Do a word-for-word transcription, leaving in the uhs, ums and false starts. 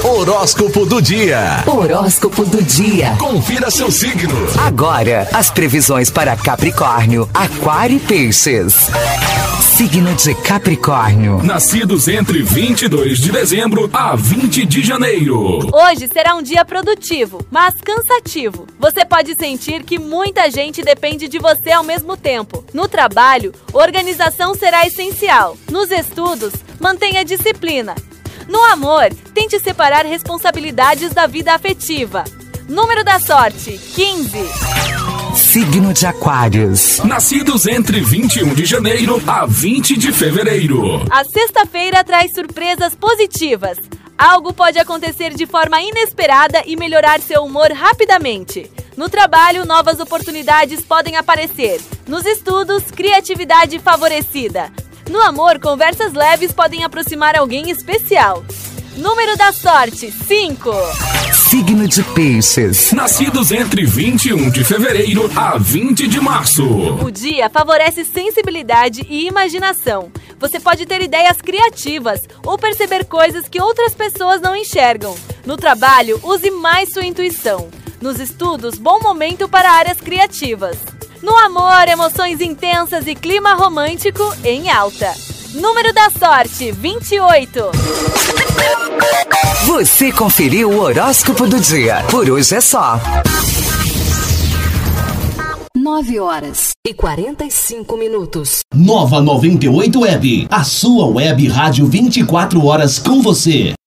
Horóscopo do dia. Horóscopo do dia. Confira seu signo. Agora, as previsões para Capricórnio, Aquário e Peixes. Signo de Capricórnio. Nascidos entre vinte e dois de dezembro a vinte de janeiro. Hoje será um dia produtivo, mas cansativo. Você pode sentir que muita gente depende de você ao mesmo tempo. No trabalho, organização será essencial. Nos estudos, mantenha disciplina. No amor, tente separar responsabilidades da vida afetiva. Número da sorte, quinze. Signo de Aquários. Nascidos entre vinte e um de janeiro a vinte de fevereiro. A sexta-feira traz surpresas positivas. Algo pode acontecer de forma inesperada e melhorar seu humor rapidamente. No trabalho, novas oportunidades podem aparecer. Nos estudos, criatividade favorecida. No amor, conversas leves podem aproximar alguém especial. Número da sorte, cinco. Signo de Peixes. Nascidos entre vinte e um de fevereiro a vinte de março. O dia favorece sensibilidade e imaginação. Você pode ter ideias criativas ou perceber coisas que outras pessoas não enxergam. No trabalho, use mais sua intuição. Nos estudos, bom momento para áreas criativas. No amor, emoções intensas e clima romântico em alta. Número da sorte, vinte e oito. Você conferiu o horóscopo do dia. Por hoje é só. nove horas e quarenta e cinco minutos. Nova noventa e oito Web, a sua web rádio vinte e quatro horas com você.